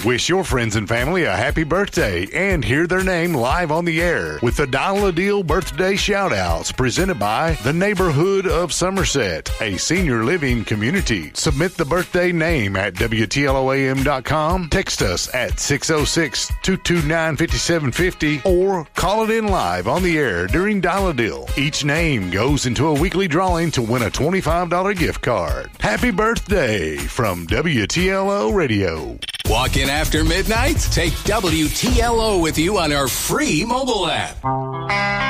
Wish your friends and family a happy birthday and hear their name live on the air with the Dial a Deal birthday shout-outs presented by the Neighborhood of Somerset, a senior living community. Submit the birthday name at WTLOAM.com, text us at 606-229-5750, or call it in live on the air during Dial a Deal. Each name goes into a weekly drawing to win a $25 gift card. Happy birthday from WTLO Radio. Walk in after midnight? Take WTLO with you on our free mobile app.